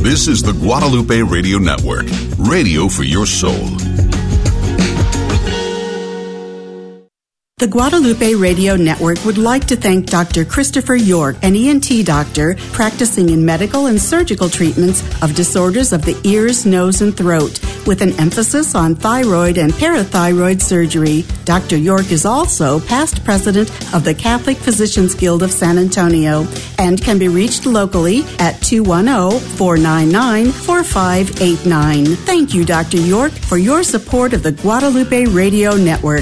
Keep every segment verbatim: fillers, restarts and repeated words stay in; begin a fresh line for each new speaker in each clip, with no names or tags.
This is the Guadalupe Radio Network, radio for your soul.
The Guadalupe Radio Network would like to thank Doctor Christopher York, an E N T doctor practicing in medical and surgical treatments of disorders of the ears, nose, and throat, with an emphasis on thyroid and parathyroid surgery. Doctor York is also past president of the Catholic Physicians Guild of San Antonio and can be reached locally at two one zero, four nine nine, four five eight nine. Thank you, Doctor York, for your support of the Guadalupe Radio Network.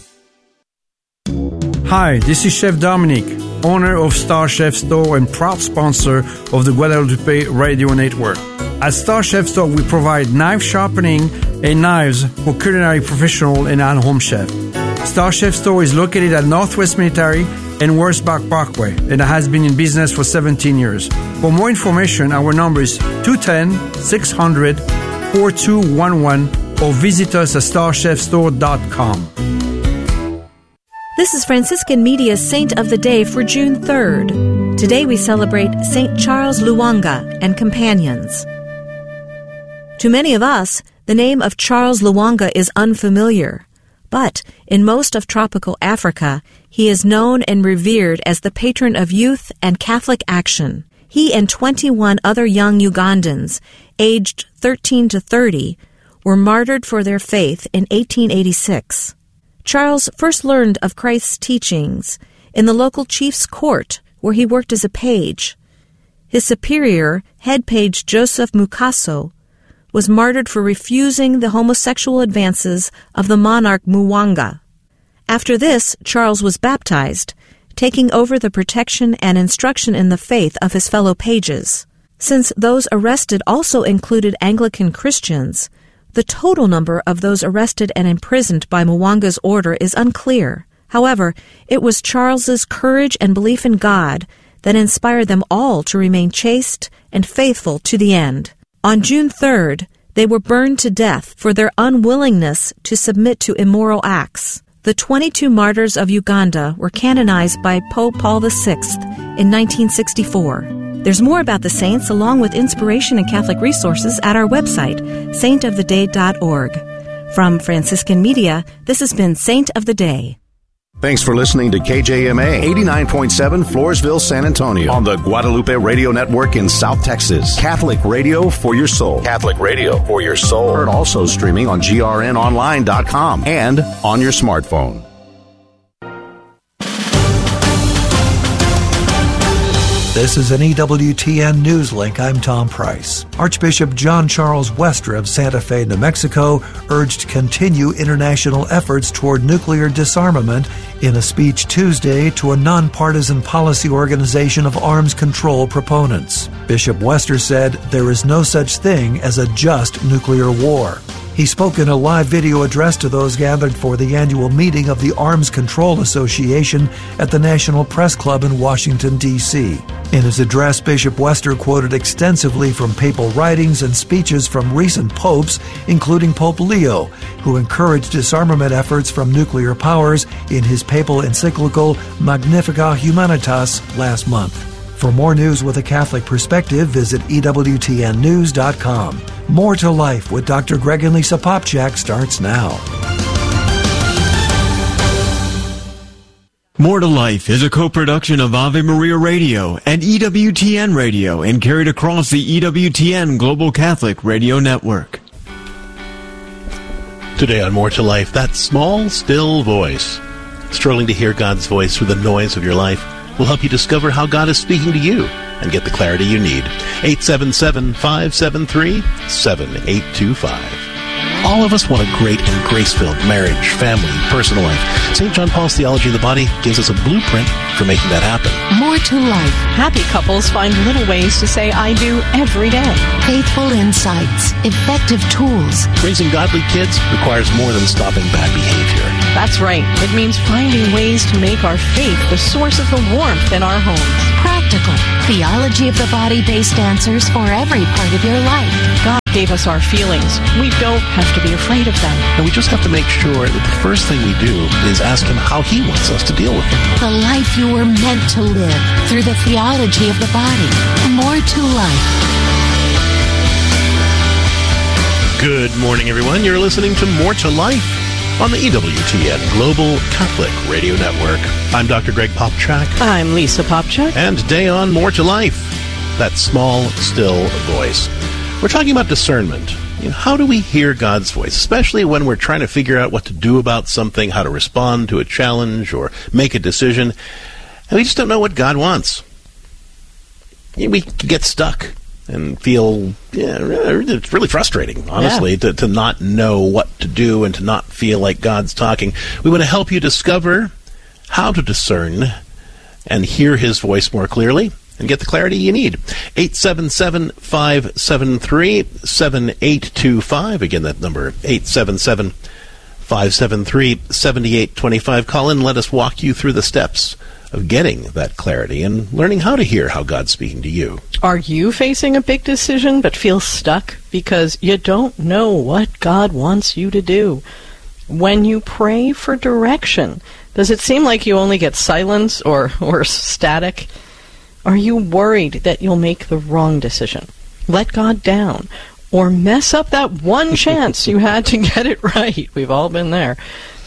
Hi, this is Chef Dominic, owner of Star Chef Store and proud sponsor of the Guadalupe Radio Network. At Star Chef Store, we provide knife sharpening and knives for culinary professional and at-home chef. Star Chef Store is located at Northwest Military and Wurzbach Parkway and has been in business for seventeen years. For more information, our number is two one zero, six hundred, four two one one or visit us at star chef store dot com.
This is Franciscan Media's Saint of the Day for June third. Today we celebrate Saint Charles Lwanga and companions. To many of us, the name of Charles Lwanga is unfamiliar, but in most of tropical Africa, he is known and revered as the patron of youth and Catholic action. He and twenty-one other young Ugandans, aged thirteen to thirty, were martyred for their faith in eighteen eighty-six. Charles first learned of Christ's teachings in the local chief's court, where he worked as a page. His superior, head page Joseph Mukaso, was martyred for refusing the homosexual advances of the monarch Mwanga. After this, Charles was baptized, taking over the protection and instruction in the faith of his fellow pages. Since those arrested also included Anglican Christians, the total number of those arrested and imprisoned by Mwanga's order is unclear. However, it was Charles's courage and belief in God that inspired them all to remain chaste and faithful to the end. On June third, they were burned to death for their unwillingness to submit to immoral acts. The twenty-two martyrs of Uganda were canonized by Pope Paul the Sixth in nineteen sixty-four. There's more about the saints along with inspiration and Catholic resources at our website, saint of the day dot org. From Franciscan Media, this has been Saint of the Day.
Thanks for listening to K J M A eighty-nine point seven Floresville, San Antonio on the Guadalupe Radio Network in South Texas. Catholic radio for your soul. Catholic radio for your soul. Heard also streaming on G R N online dot com and on your smartphone.
This is an E W T N News Link. I'm Tom Price. Archbishop John Charles Wester of Santa Fe, New Mexico, urged continue international efforts toward nuclear disarmament in a speech Tuesday to a nonpartisan policy organization of arms control proponents. Bishop Wester said there is no such thing as a just nuclear war. He spoke in a live video address to those gathered for the annual meeting of the Arms Control Association at the National Press Club in Washington, D C In his address, Bishop Wester quoted extensively from papal writings and speeches from recent popes, including Pope Leo, who encouraged disarmament efforts from nuclear powers in his papal encyclical Magnificat Humanitas last month. For more news with a Catholic perspective, visit E W T N news dot com. More to Life with Doctor Greg and Lisa Popchak starts now.
More to Life is a co-production of Ave Maria Radio and E W T N Radio and carried across the E W T N Global Catholic Radio Network.
Today on More to Life, that small, still voice. Strolling to hear God's voice through the noise of your life will help you discover how God is speaking to you and get the clarity you need. eight seven seven, five seven three, seven eight two five. All of us want a great and grace-filled marriage, family, personal life. Saint John Paul's Theology of the Body gives us a blueprint for making that happen.
More to life.
Happy couples find little ways to say I do every day.
Faithful insights. Effective tools.
Raising godly kids requires more than stopping bad behavior.
That's right. It means finding ways to make our faith the source of the warmth in our homes.
Practical. Theology of the Body-based answers for every part of your life.
God gave us our feelings. We don't have to be afraid of them.
And we just have to make sure that the first thing we do is ask Him how He wants us to deal with them.
The life you were meant to live through the theology of the body. More to life.
Good morning, everyone. You're listening to More to Life on the E W T N Global Catholic Radio Network. I'm Doctor Greg Popchak.
I'm Lisa Popchak.
And today on More to Life, that small, still voice. We're talking about discernment. You know, how do we hear God's voice, especially when we're trying to figure out what to do about something, how to respond to a challenge or make a decision, and we just don't know what God wants. We get stuck and feel, yeah, it's really frustrating, honestly, yeah. to, to not know what to do and to not feel like God's talking. We want to help you discover how to discern and hear His voice more clearly and get the clarity you need. eight seven seven, five seven three, seven eight two five. Again, that number, eight seven seven, five seven three, seven eight two five. Call in and let us walk you through the steps of getting that clarity and learning how to hear how God's speaking to you.
Are you facing a big decision but feel stuck because you don't know what God wants you to do? When you pray for direction, does it seem like you only get silence or, or static? Are you worried that you'll make the wrong decision, let God down, or mess up that one chance you had to get it right? We've all been there.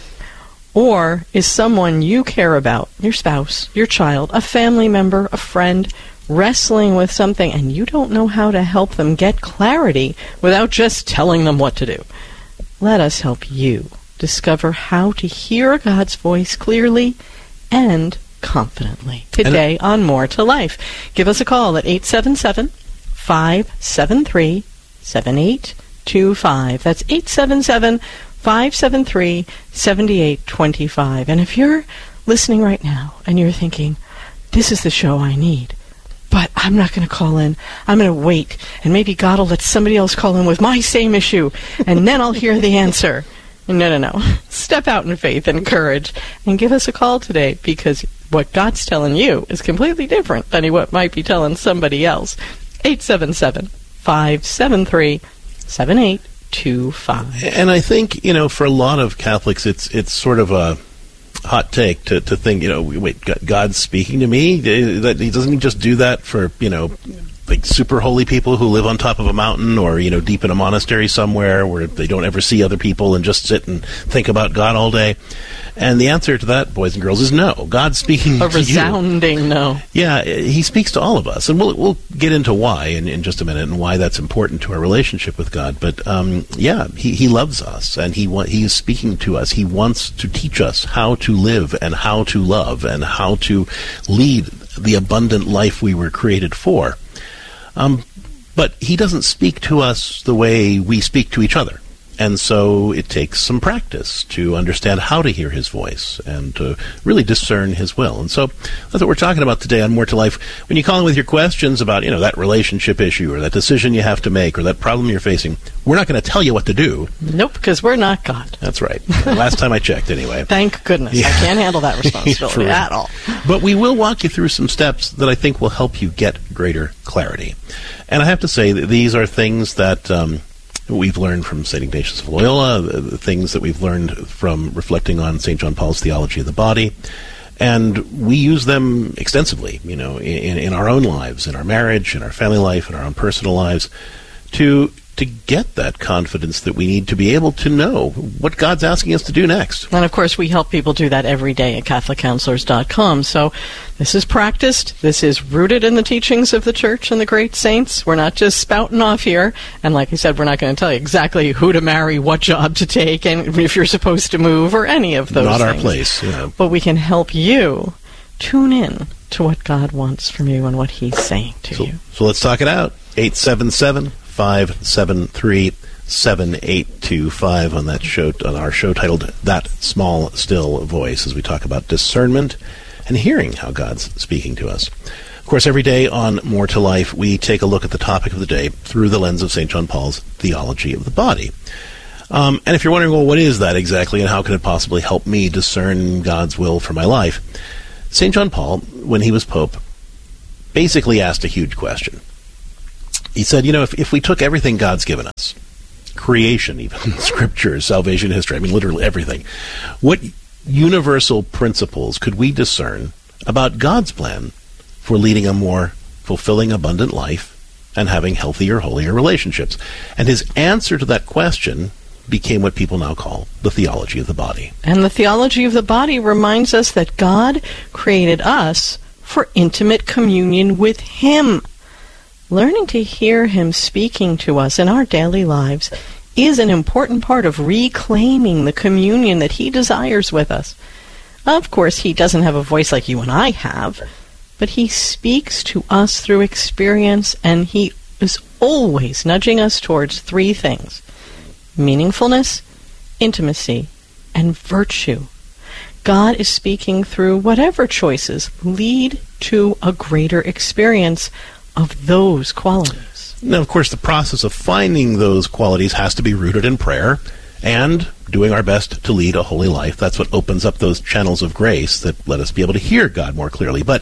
Or is someone you care about, your spouse, your child, a family member, a friend, wrestling with something and you don't know how to help them get clarity without just telling them what to do? Let us help you discover how to hear God's voice clearly and confidently today on More to Life. Give us a call at eight seven seven, five seven three, seven eight two five. That's eight seven seven, five seven three, seven eight two five. And if you're listening right now and you're thinking, this is the show I need, but I'm not going to call in. I'm going to wait, and maybe God will let somebody else call in with my same issue, and then I'll hear the answer. No, no, no. Step out in faith and courage and give us a call today, because what God's telling you is completely different than what might be telling somebody else. eight seven seven, five seven three, seven eight two five.
And I think, you know, for a lot of Catholics, it's it's sort of a hot take to, to think, you know, wait, God's speaking to me? That He doesn't just do that for, you know, like super holy people who live on top of a mountain or, you know, deep in a monastery somewhere where they don't ever see other people and just sit and think about God all day. And the answer to that, boys and girls, is no. God's speaking
a
to you.
A resounding no.
Yeah, He speaks to all of us. And we'll we'll get into why in, in just a minute and why that's important to our relationship with God. But, um, yeah, he, he loves us, and he wa- He is speaking to us. He wants to teach us how to live and how to love and how to lead the abundant life we were created for. Um, but He doesn't speak to us the way we speak to each other. And so it takes some practice to understand how to hear His voice and to really discern His will. And so that's what we're talking about today on More to Life. When you call in with your questions about, you know, that relationship issue or that decision you have to make or that problem you're facing, we're not going to tell you what to do.
Nope, because we're not God.
That's right. Last time I checked, anyway.
Thank goodness. Yeah. I can't handle that responsibility
yeah,
at all.
But we will walk you through some steps that I think will help you get greater clarity. And I have to say that these are things that Um, we've learned from Saint Ignatius of Loyola, the, the things that we've learned from reflecting on Saint John Paul's theology of the body, and we use them extensively, you know, in, in our own lives, in our marriage, in our family life, in our own personal lives, to to get that confidence that we need to be able to know what God's asking us to do next.
And, of course, we help people do that every day at Catholic Counselors dot com. So this is practiced. This is rooted in the teachings of the Church and the great saints. We're not just spouting off here. And like I said, we're not going to tell you exactly who to marry, what job to take, and if you're supposed to move, or any of those
Not
things.
our place. Yeah.
But we can help you tune in to what God wants from you and what He's saying to
so,
you.
So let's talk it out. eight seven seven, five seven three, seven eight two five on that show, on our show titled That Small Still Voice, as we talk about discernment and hearing how God's speaking to us. Of course, every day on More to Life, we take a look at the topic of the day through the lens of Saint John Paul's theology of the body. Um, and if you're wondering, well, what is that exactly and how can it possibly help me discern God's will for my life? Saint John Paul, when he was Pope, basically asked a huge question. He said, you know, if, if we took everything God's given us, creation, even scripture, salvation history, I mean, literally everything, what universal principles could we discern about God's plan for leading a more fulfilling, abundant life and having healthier, holier relationships? And his answer to that question became what people now call the theology of the body.
And the theology of the body reminds us that God created us for intimate communion with Him. Learning to hear Him speaking to us in our daily lives is an important part of reclaiming the communion that He desires with us. Of course, He doesn't have a voice like you and I have, but He speaks to us through experience, and He is always nudging us towards three things: meaningfulness, intimacy, and virtue. God is speaking through whatever choices lead to a greater experience of those qualities.
Now, of course, the process of finding those qualities has to be rooted in prayer and doing our best to lead a holy life. That's what opens up those channels of grace that let us be able to hear God more clearly. But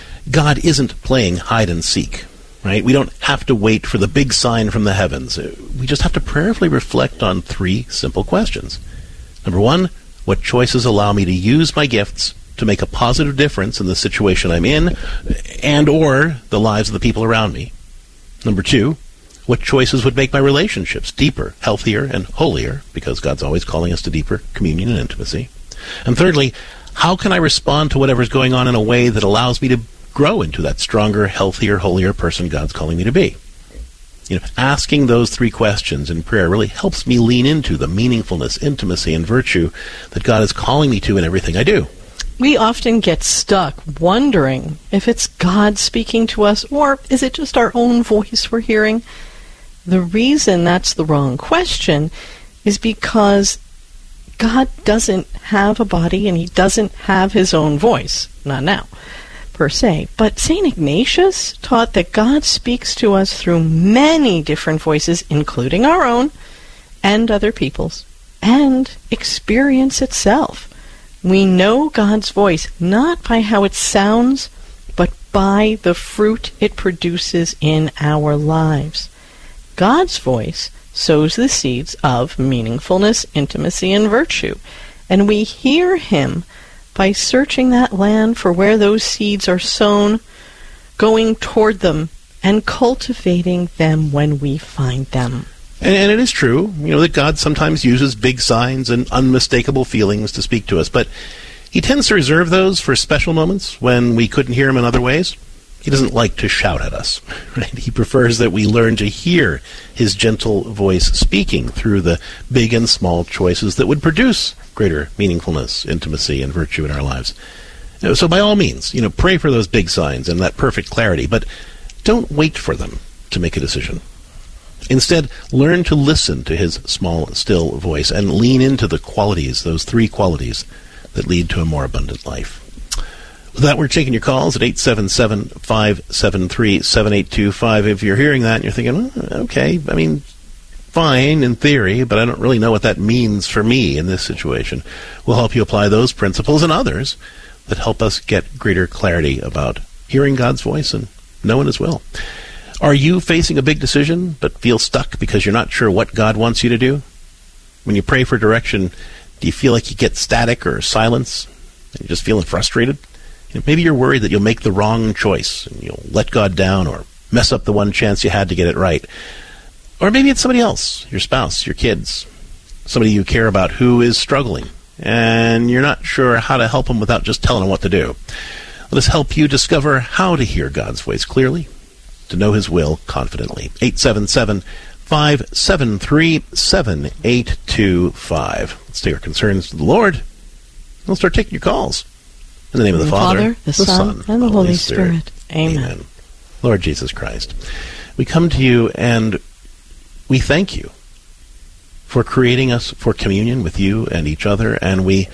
God isn't playing hide and seek, right? We don't have to wait for the big sign from the heavens. We just have to prayerfully reflect on three simple questions. Number one, what choices allow me to use my gifts to make a positive difference in the situation I'm in and or the lives of the people around me? Number two, what choices would make my relationships deeper, healthier, and holier, because God's always calling us to deeper communion and intimacy? And thirdly, how can I respond to whatever's going on in a way that allows me to grow into that stronger, healthier, holier person God's calling me to be? You know, asking those three questions in prayer really helps me lean into the meaningfulness, intimacy, and virtue that God is calling me to in everything I do.
We often get stuck wondering if it's God speaking to us, or is it just our own voice we're hearing? The reason that's the wrong question is because God doesn't have a body and He doesn't have His own voice. Not now, per se. But Saint Ignatius taught that God speaks to us through many different voices, including our own and other people's, and experience itself. We know God's voice not by how it sounds, but by the fruit it produces in our lives. God's voice sows the seeds of meaningfulness, intimacy, and virtue, and we hear Him by searching that land for where those seeds are sown, going toward them, and cultivating them when we find them.
And, and it is true, you know, that God sometimes uses big signs and unmistakable feelings to speak to us, but He tends to reserve those for special moments when we couldn't hear Him in other ways. He doesn't like to shout at us, right? He prefers that we learn to hear His gentle voice speaking through the big and small choices that would produce greater meaningfulness, intimacy, and virtue in our lives. You know, so by all means, you know, pray for those big signs and that perfect clarity, but don't wait for them to make a decision. Instead, learn to listen to His small, still voice and lean into the qualities, those three qualities, that lead to a more abundant life. With that, we're taking your calls at eight seven seven, five seven three, seven eight two five. If you're hearing that and you're thinking, oh, okay, I mean, fine in theory, but I don't really know what that means for me in this situation, we'll help you apply those principles and others that help us get greater clarity about hearing God's voice and knowing His will. Are you facing a big decision but feel stuck because you're not sure what God wants you to do? When you pray for direction, do you feel like you get static or silence and you're just feeling frustrated? You know, maybe you're worried that you'll make the wrong choice and you'll let God down or mess up the one chance you had to get it right. Or maybe it's somebody else, your spouse, your kids, somebody you care about who is struggling, and you're not sure how to help them without just telling them what to do. Let us help you discover how to hear God's voice clearly, to know His will confidently. eight seven seven, five seven three, seven eight two five. Let's take our concerns to the Lord. We'll start taking your calls. In the name of the, the Father,
Father, the, the Son, Son, and the Holy Spirit. Spirit. Amen.
Amen. Lord Jesus Christ, we come to You and we thank You for creating us for communion with You and each other, and we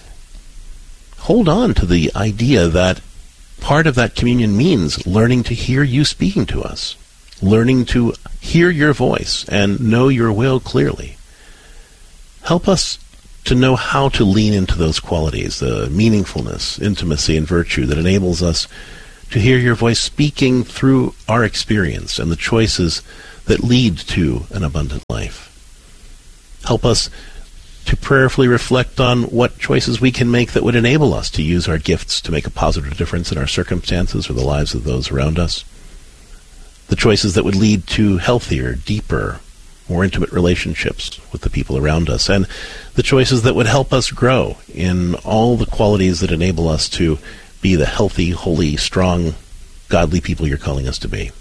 hold on to the idea that part of that communion means learning to hear You speaking to us, learning to hear Your voice and know Your will clearly. Help us to know how to lean into those qualities, the meaningfulness, intimacy, and virtue that enables us to hear Your voice speaking through our experience and the choices that lead to an abundant life. Help us to prayerfully reflect on what choices we can make that would enable us to use our gifts to make a positive difference in our circumstances or the lives of those around us. the choices that would lead to healthier, deeper, more intimate relationships with the people around us, and the choices that would help us grow in all the qualities that enable us to be the healthy, holy, strong, godly people you're calling us to be.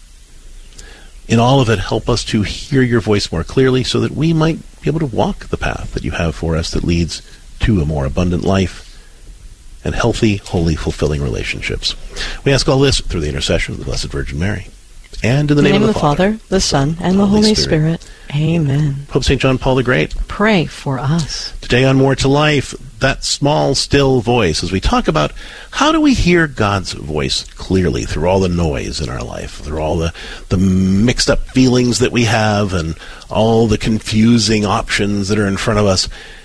In all of it, help us to hear your voice more clearly so that we might be able to walk the path that you have for us that leads to a more abundant life and healthy, holy, fulfilling relationships. We ask all this through the intercession of the Blessed Virgin Mary. And in the, in the name, name of the Father,
Father, the Son, and the Holy, Holy Spirit. Spirit. Amen.
Pope Saint John Paul the Great,
pray for us.
Today on More to Life, that small, still voice, as we talk about how do we hear God's voice clearly through all the noise in our life, through all the, the mixed-up feelings that we have and all the confusing options that are in front of us.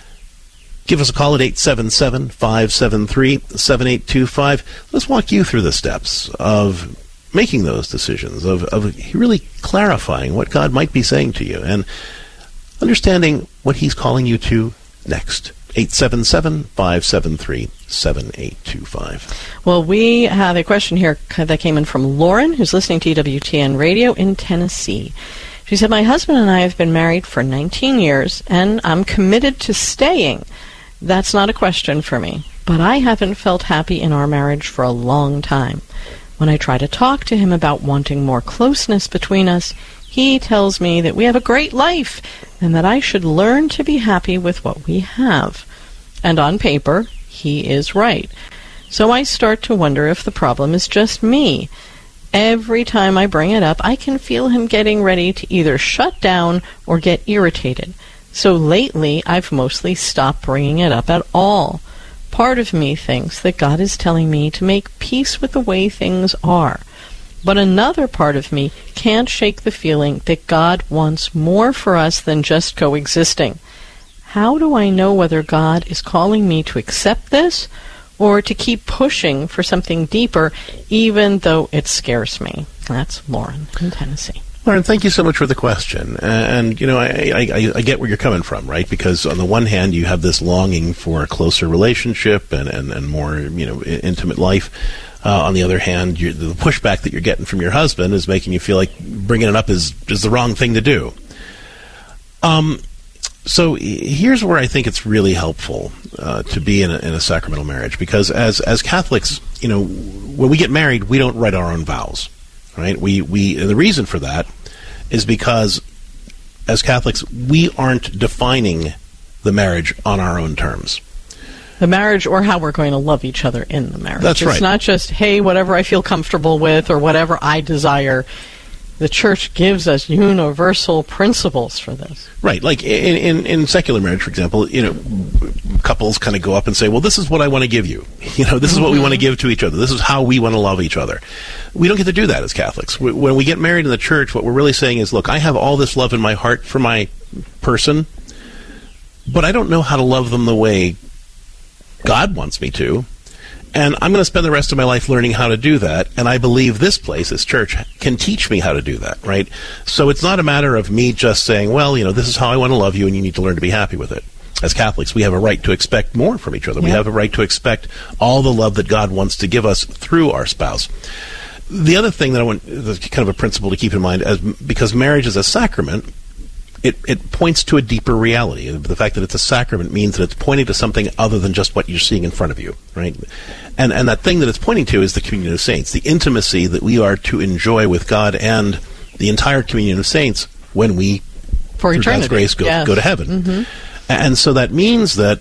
Give us a call at eight seven seven, five seven three, seven eight two five. Let's walk you through the steps of making those decisions, of, of really clarifying what God might be saying to you and understanding what he's calling you to next. eight seven seven, five seven three, seven eight two five.
Well, we have a question here that came in from Lauren, who's listening to E W T N Radio in Tennessee. She said, my husband and I have been married for nineteen years, and I'm committed to staying. That's not a question for me, but I haven't felt happy in our marriage for a long time. When I try to talk to him about wanting more closeness between us, he tells me that we have a great life and that I should learn to be happy with what we have. And on paper, he is right. So I start to wonder if the problem is just me. Every time I bring it up, I can feel him getting ready to either shut down or get irritated. So lately, I've mostly stopped bringing it up at all. Part of me thinks that God is telling me to make peace with the way things are. But another part of me can't shake the feeling that God wants more for us than just coexisting. How do I know whether God is calling me to accept this or to keep pushing for something deeper, even though it scares me? That's Lauren in Tennessee.
Lauren, thank you so much for the question. And, you know, I, I, I get where you're coming from, right? Because on the one hand, you have this longing for a closer relationship and, and, and more, you know, intimate life. Uh, on the other hand, you're, the pushback that you're getting from your husband is making you feel like bringing it up is, is the wrong thing to do. Um, so here's where I think it's really helpful uh, to be in a, in a sacramental marriage. Because as, as Catholics, you know, when we get married, we don't write our own vows. Right? We we and the reason for that is because as Catholics, we aren't defining the marriage on our own terms.
The marriage or how we're going to love each other in the marriage.
That's right.
It's not just, hey, whatever I feel comfortable with or whatever I desire. The Church gives us universal principles for this.
Right. Like in, in, in secular marriage, for example, you know, couples kind of go up and say, well, this is what I want to give you. You know, this is what we want to give to each other. This is how we want to love each other. We don't get to do that as Catholics. When we get married in the Church, what we're really saying is, look, I have all this love in my heart for my person, but I don't know how to love them the way God wants me to. And I'm going to spend the rest of my life learning how to do that. And I believe this place, this church, can teach me how to do that, right? So it's not a matter of me just saying, well, you know, this is how I want to love you and you need to learn to be happy with it. As Catholics, we have a right to expect more from each other. Yeah. We have a right to expect all the love that God wants to give us through our spouse. The other thing that I want, kind of a principle to keep in mind, as because marriage is a sacrament, It, it points to a deeper reality. The fact that it's a sacrament means that it's pointing to something other than just what you're seeing in front of you, right? And and that thing that it's pointing to is the communion of saints, the intimacy that we are to enjoy with God and the entire communion of saints when we,
for
through
eternity,
God's grace, go,
yes.
go to heaven.
Mm-hmm.
And so that means that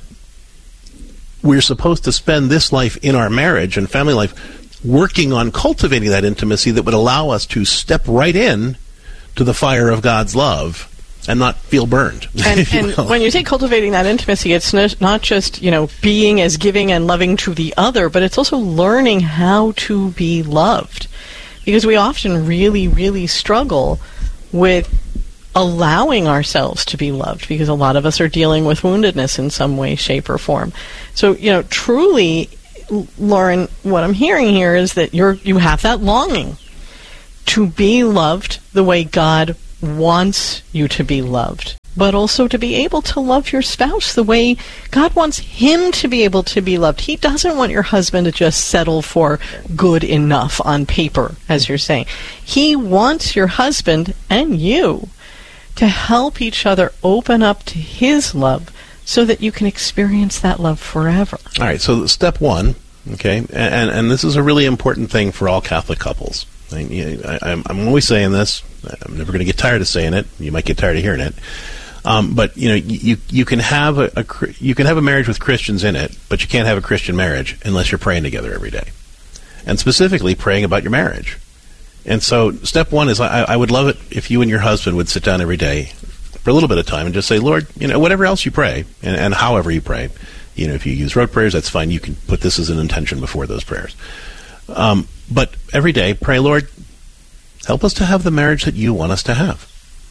we're supposed to spend this life in our marriage and family life working on cultivating that intimacy that would allow us to step right in to the fire of God's love and not feel burned.
And, and when you say cultivating that intimacy, it's not, not just, you know, being as giving and loving to the other, but it's also learning how to be loved. Because we often really, really struggle with allowing ourselves to be loved, because a lot of us are dealing with woundedness in some way, shape, or form. So, you know, truly, Lauren, what I'm hearing here is that you're you have that longing to be loved the way God wants you to be loved. but also to be able to love your spouse the way God wants him to be able to be loved. He doesn't want your husband to just settle for good enough on paper, as you're saying. He wants your husband and you to help each other open up to his love so that you can experience that love forever.
All right, so step one, okay, and, and this is a really important thing for all Catholic couples. I, I, I'm always saying this. I'm never going to get tired of saying it. You might get tired of hearing it. Um, but you know, you you can have a, a you can have a marriage with Christians in it, but you can't have a Christian marriage unless you're praying together every day, and specifically praying about your marriage. And so, step one is I, I would love it if you and your husband would sit down every day for a little bit of time and just say, Lord, you know, whatever else you pray, and, and however you pray, you know, if you use rote prayers, that's fine. You can put this as an intention before those prayers. Um, but every day, pray, Lord, help us to have the marriage that you want us to have.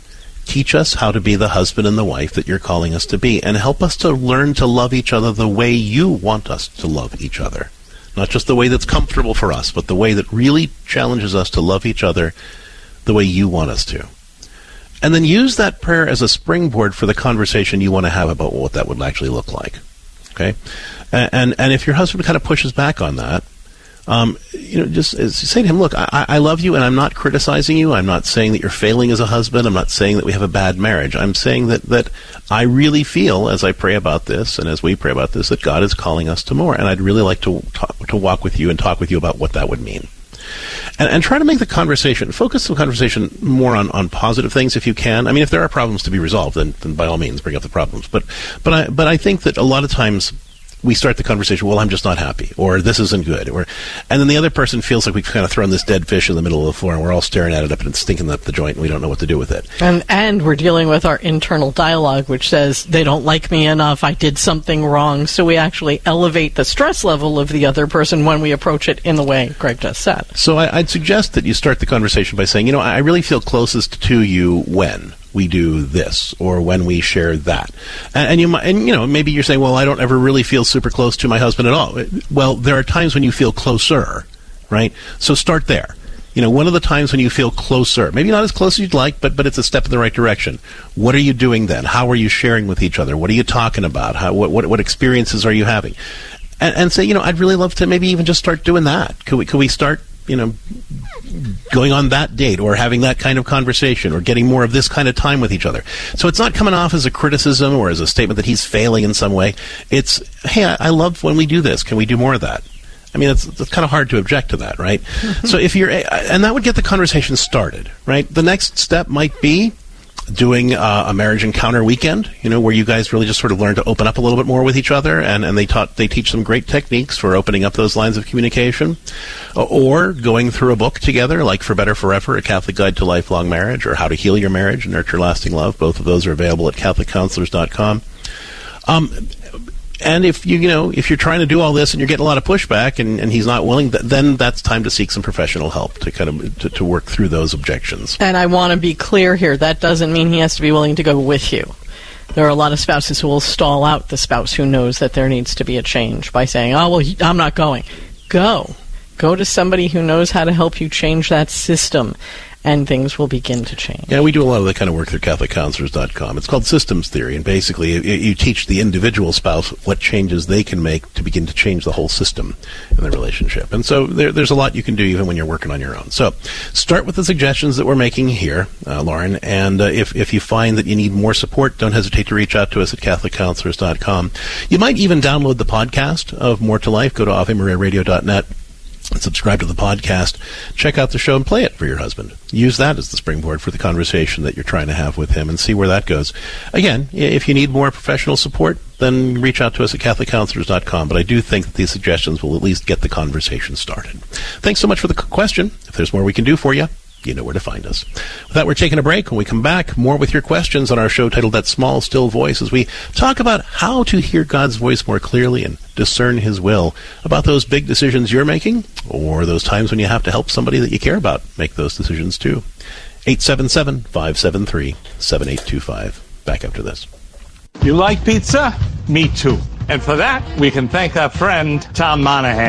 Teach us how to be the husband and the wife that you're calling us to be, and help us to learn to love each other the way you want us to love each other. Not just the way that's comfortable for us, but the way that really challenges us to love each other the way you want us to. And then use that prayer as a springboard for the conversation you want to have about what that would actually look like. Okay? And and, and if your husband kind of pushes back on that, Um, you know, just say to him, look, I, I love you and I'm not criticizing you. I'm not saying that you're failing as a husband. I'm not saying that we have a bad marriage. I'm saying that, that I really feel as I pray about this and as we pray about this that God is calling us to more. And I'd really like to talk, to walk with you and talk with you about what that would mean. And, and try to make the conversation, focus the conversation more on, on positive things if you can. I mean, if there are problems to be resolved, then, then by all means bring up the problems. But, but I, but I think that a lot of times we start the conversation, well, I'm just not happy, or this isn't good, or, and then the other person feels like we've kind of thrown this dead fish in the middle of the floor, and we're all staring at it up and it's stinking up the joint, and we don't know what to do with it.
And and we're dealing with our internal dialogue, which says, they don't like me enough, I did something wrong, so we actually elevate the stress level of the other person when we approach it in the way Greg just said.
So I, I'd suggest that you start the conversation by saying, you know, I really feel closest to you when we do this, or when we share that. And, and you might, and you know, maybe you're saying, well, I don't ever really feel super close to my husband at all. Well, there are times when you feel closer, right? So start there. You know, one of the times when you feel closer, maybe not as close as you'd like, but but it's a step in the right direction. What are you doing then? How are you sharing with each other? What are you talking about? How what what, what experiences are you having? And, and say, you know, I'd really love to maybe even just start doing that. Could we could we start, you know, going on that date, or having that kind of conversation, or getting more of this kind of time with each other? So it's not coming off as a criticism or as a statement that he's failing in some way. It's, hey, I, I love when we do this. Can we do more of that? I mean, it's, it's kind of hard to object to that, right? So if you're, and that would get the conversation started, right? The next step might be doing uh, a marriage encounter weekend, you know, where you guys really just sort of learn to open up a little bit more with each other, and, and they taught they teach some great techniques for opening up those lines of communication. Or going through a book together, like For Better Forever, A Catholic Guide to Lifelong Marriage, or How to Heal Your Marriage and Nurture Lasting Love. Both of those are available at Catholic Counselors dot com. Um, and if you, you know, if you're trying to do all this and you're getting a lot of pushback and, and he's not willing, th- then that's time to seek some professional help to kind of to, to work through those objections.
And I want to be clear here, that doesn't mean he has to be willing to go with you. There are a lot of spouses who will stall out the spouse who knows that there needs to be a change by saying, oh, well, I'm not going. Go. Go to somebody who knows how to help you change that system, and things will begin to change.
Yeah, we do a lot of that kind of work through Catholic Counselors dot com. It's called systems theory, and basically you, you teach the individual spouse what changes they can make to begin to change the whole system in the relationship. And so there, there's a lot you can do even when you're working on your own. So start with the suggestions that we're making here, uh, Lauren, and uh, if, if you find that you need more support, don't hesitate to reach out to us at Catholic Counselors dot com. You might even download the podcast of More to Life. Go to Ave Maria Radio dot net. And subscribe to the podcast, check out the show, and play it for your husband. Use that as the springboard for the conversation that you're trying to have with him, and see where that goes. Again, if you need more professional support, then reach out to us at Catholic Counselors dot com. But I do think that these suggestions will at least get the conversation started. Thanks so much for the question. If there's more we can do for you, you know where to find us. With that, we're taking a break. When we come back, more with your questions on our show titled That Small, Still Voice, as we talk about how to hear God's voice more clearly and discern His will about those big decisions you're making, or those times when you have to help somebody that you care about make those decisions too. eight seven seven, five seven three, seven eight two five. Back after this.
You like pizza? Me too. And for that, we can thank our friend Tom Monahan.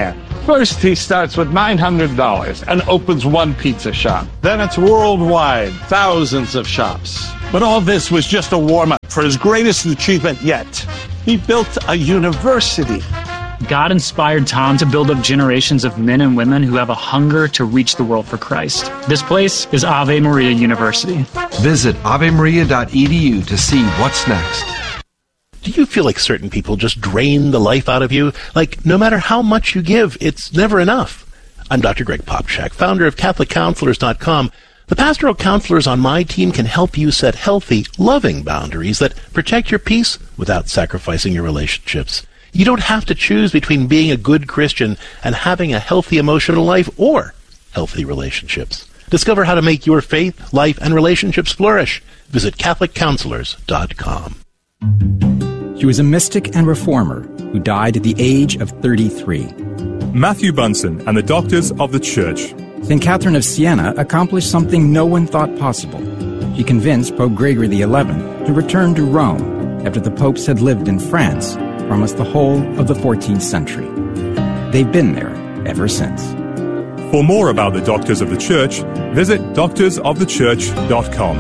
First, he starts with nine hundred dollars and opens one pizza shop. Then it's worldwide, thousands of shops. But all this was just a warm-up for his greatest achievement yet. He built a university.
God inspired Tom to build up generations of men and women who have a hunger to reach the world for Christ. This place is Ave Maria University.
Visit ave maria dot e d u to see what's next.
Do you feel like certain people just drain the life out of you? Like, no matter how much you give, it's never enough. I'm Doctor Greg Popchak, founder of Catholic Counselors dot com. The pastoral counselors on my team can help you set healthy, loving boundaries that protect your peace without sacrificing your relationships. You don't have to choose between being a good Christian and having a healthy emotional life or healthy relationships. Discover how to make your faith, life, and relationships flourish. Visit Catholic Counselors dot com.
He was a mystic and reformer who died at the age of thirty-three.
Matthew Bunson and the Doctors of the Church.
Saint Catherine of Siena accomplished something no one thought possible. She convinced Pope Gregory the eleventh to return to Rome after the popes had lived in France for almost the whole of the fourteenth century. They've been there ever since.
For more about the Doctors of the Church, visit doctors of the church dot com.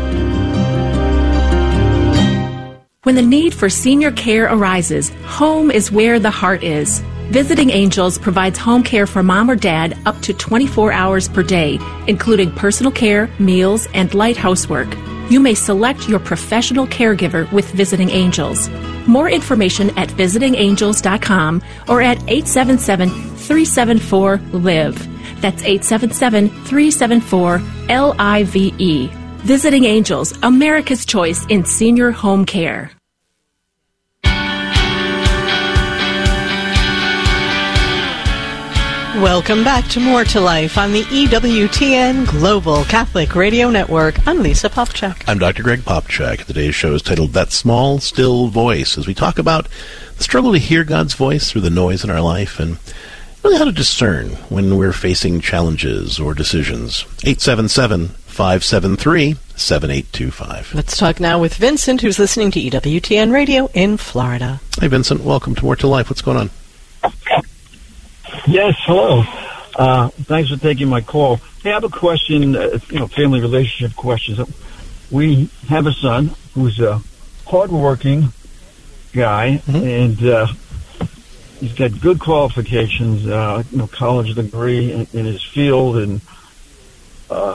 When the need for senior care arises, home is where the heart is. Visiting Angels provides home care for mom or dad up to twenty-four hours per day, including personal care, meals, and light housework. You may select your professional caregiver with Visiting Angels. More information at visiting angels dot com or at eight seven seven, three seven four, L I V E. That's eight seven seven, three seven four, L I V E. Visiting Angels, America's choice in senior home care.
Welcome back to More to Life on the E W T N Global Catholic Radio Network. I'm Lisa Popchak.
I'm Doctor Greg Popchak. Today's show is titled That Small, Still Voice, as we talk about the struggle to hear God's voice through the noise in our life and really how to discern when we're facing challenges or decisions. eight seven seven, five seven three, seven eight two five.
Let's talk now with Vincent, who's listening to E W T N Radio in Florida.
Hey, Vincent. Welcome to More to Life. What's going on?
Yes, hello. Uh, thanks for taking my call. Hey, I have a question, uh, you know, family relationship questions. We have a son who's a hardworking guy, mm-hmm. and uh, he's got good qualifications, uh, you know, college degree in, in his field, and uh,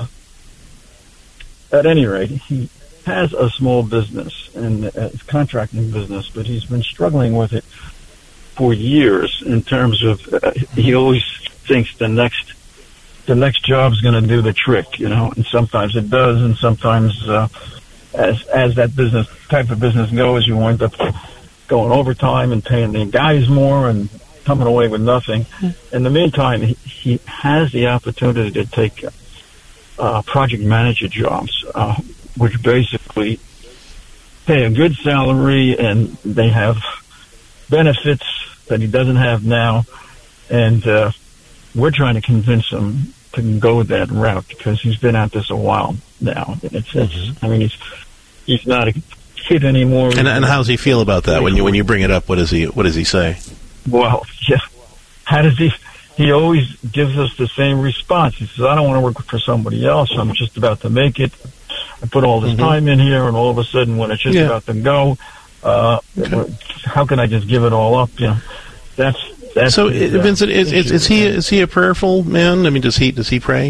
at any rate, he has a small business, and uh, it's a contracting business, but he's been struggling with it for years in terms of uh, he always thinks the next the next job's going to do the trick, you know, and sometimes it does, and sometimes uh, as as that business type of business goes, you wind up going overtime and paying the guys more and coming away with nothing. Mm-hmm. In the meantime, he, he has the opportunity to take uh, project manager jobs, uh, which basically pay a good salary, and they have benefits that he doesn't have now, and uh, we're trying to convince him to go that route because he's been at this a while now. And it's, it's mm-hmm. I mean, he's he's not a kid anymore.
And, and how does he feel about that when you when you bring it up? What does he what does he say?
Well, yeah, how does he? He always gives us the same response. He says, "I don't want to work for somebody else. I'm just about to make it. I put all this mm-hmm. time in here, and all of a sudden, when it's just yeah. about to go." Uh, okay. How can I just give it all up? You know, that's that's.
So,
his, uh,
Vincent, is, is, is he is he a prayerful man? I mean, does he does he pray?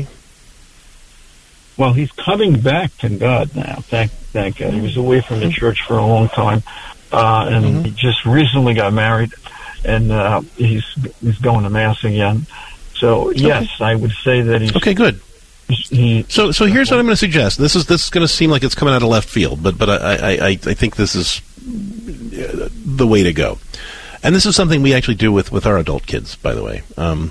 Well, he's coming back to God now. Thank thank God. He was away from the church for a long time, uh, and mm-hmm. he just recently got married, and uh, he's he's going to mass again. So yes, okay. I would say that he's
okay. Good.
He,
so, so here's what I'm going to suggest. This is this is going to seem like it's coming out of left field, but but I, I, I, I think this is the way to go. And this is something we actually do with, with our adult kids, by the way. Um,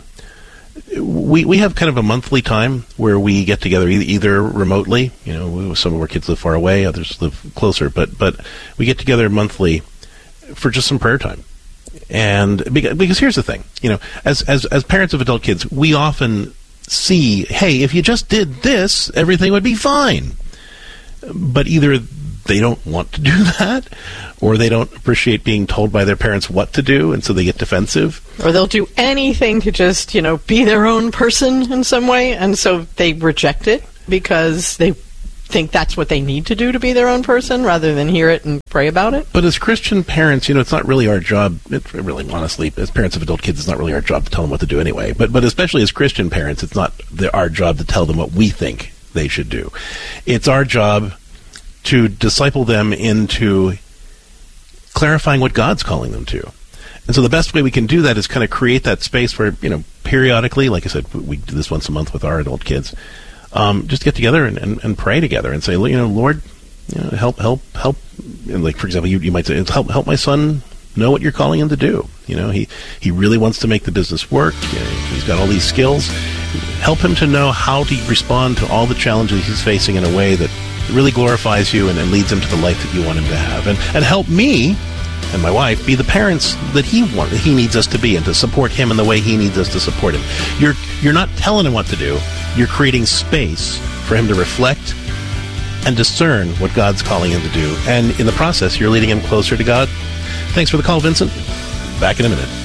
we we have kind of a monthly time where we get together e- either remotely. You know, we, some of our kids live far away, others live closer, but but we get together monthly for just some prayer time. And because, because here's the thing, you know, as as as parents of adult kids, we often see, hey, if you just did this, everything would be fine. But either they don't want to do that, or they don't appreciate being told by their parents what to do, and so they get defensive.
Or they'll do anything to just, you know, be their own person in some way, and so they reject it because they think that's what they need to do to be their own person rather than hear it and pray about it.
But as Christian parents, you know, it's not really our job, it really, honestly, as parents of adult kids, it's not really our job to tell them what to do anyway. But but especially as Christian parents, it's not the, our job to tell them what we think they should do. It's our job to disciple them into clarifying what God's calling them to. And so the best way we can do that is kind of create that space where, you know, periodically, like I said, we do this once a month with our adult kids, um, just get together and, and, and pray together and say, you know, Lord, you know, help, help, help. And like, for example, you, you might say, help, help my son know what you're calling him to do. You know, he, he really wants to make the business work. You know, he's got all these skills. Help him to know how to respond to all the challenges he's facing in a way that really glorifies you and, and leads him to the life that you want him to have. And, and help me and my wife be the parents that he want, that he needs us to be, and to support him in the way he needs us to support him. You're you're not telling him what to do. You're creating space for him to reflect and discern what God's calling him to do. And in the process, you're leading him closer to God. Thanks for the call, Vincent. Back in a minute.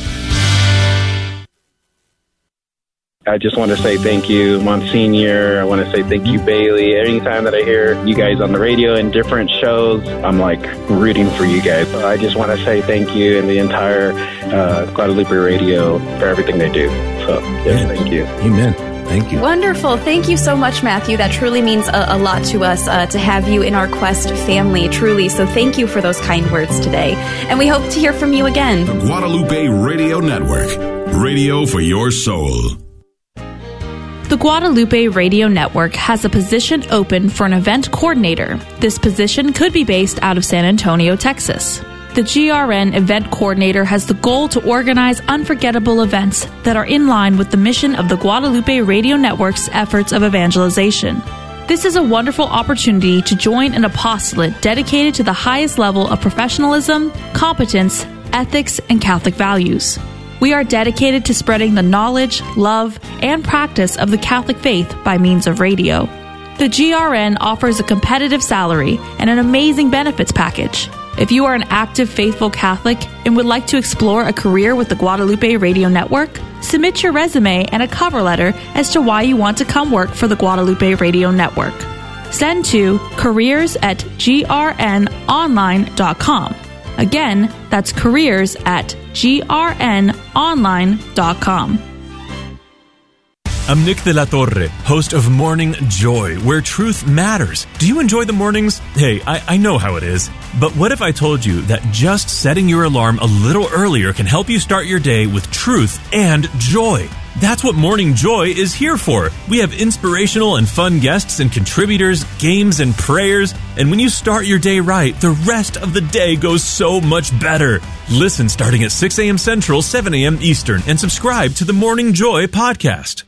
I just want to say thank you, Monsignor. I want to say thank you, Bailey. Anytime that I hear you guys on the radio in different shows, I'm like rooting for you guys. So I just want to say thank you and the entire uh, Guadalupe Radio for everything they do. So, yes, thank you.
Amen. Thank you.
Wonderful. Thank you so much, Matthew. That truly means a, a lot to us uh, to have you in our Quest family, truly. So thank you for those kind words today. And we hope to hear from you again.
The Guadalupe Radio Network. Radio for your soul.
The Guadalupe Radio Network has a position open for an event coordinator. This position could be based out of San Antonio, Texas. The G R N event coordinator has the goal to organize unforgettable events that are in line with the mission of the Guadalupe Radio Network's efforts of evangelization. This is a wonderful opportunity to join an apostolate dedicated to the highest level of professionalism, competence, ethics, and Catholic values. We are dedicated to spreading the knowledge, love, and practice of the Catholic faith by means of radio. The G R N offers a competitive salary and an amazing benefits package. If you are an active, faithful Catholic and would like to explore a career with the Guadalupe Radio Network, submit your resume and a cover letter as to why you want to come work for the Guadalupe Radio Network. Send to careers at g r n online dot com. Again, that's careers at g r n online dot com.
I'm Nick de la Torre, host of Morning Joy, where truth matters. Do you enjoy the mornings? Hey, I, I know how it is. But what if I told you that just setting your alarm a little earlier can help you start your day with truth and joy? That's what Morning Joy is here for. We have inspirational and fun guests and contributors, games and prayers, and when you start your day right, the rest of the day goes so much better. Listen starting at six a.m. Central, seven a.m. Eastern, and subscribe to the Morning Joy podcast.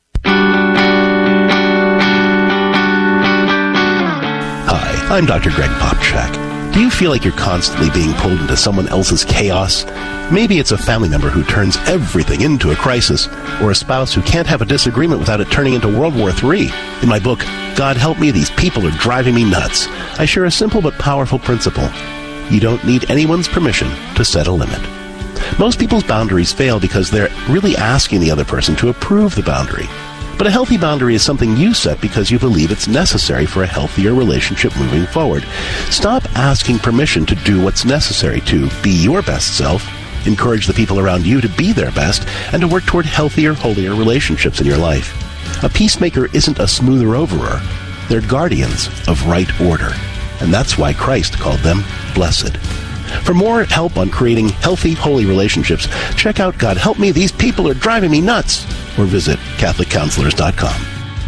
Hi, I'm Doctor Greg Popchak. Do you feel like you're constantly being pulled into someone else's chaos? Maybe it's a family member who turns everything into a crisis, or a spouse who can't have a disagreement without it turning into World War Three. In my book, God Help Me, These People Are Driving Me Nuts, I share a simple but powerful principle. You don't need anyone's permission to set a limit. Most people's boundaries fail because they're really asking the other person to approve the boundary. But a healthy boundary is something you set because you believe it's necessary for a healthier relationship moving forward. Stop asking permission to do what's necessary to be your best self, encourage the people around you to be their best, and to work toward healthier, holier relationships in your life. A peacemaker isn't a smoother-overer. They're guardians of right order. And that's why Christ called them blessed. For more help on creating healthy, holy relationships, check out God Help Me, These People Are Driving Me Nuts, or visit Catholic Counselors dot com.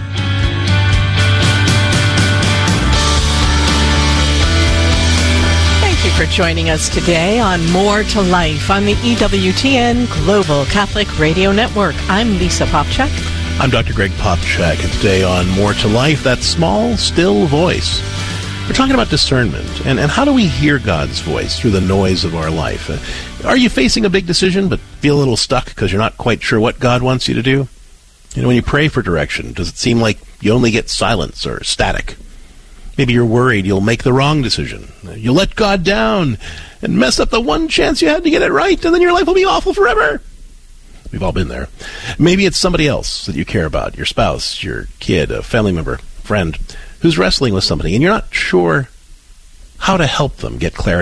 Thank you for joining us today on More to Life on the E W T N Global Catholic Radio Network. I'm Lisa Popchak.
I'm Doctor Greg Popchak, and today on More to Life, that small, still voice. We're talking about discernment, and, and how do we hear God's voice through the noise of our life? Uh, are you facing a big decision but feel a little stuck because you're not quite sure what God wants you to do? You know, when you pray for direction, does it seem like you only get silence or static? Maybe you're worried you'll make the wrong decision. You'll let God down and mess up the one chance you had to get it right, and then your life will be awful forever. We've all been there. Maybe it's somebody else that you care about, your spouse, your kid, a family member, friend, who's wrestling with something, and you're not sure how to help them get clarity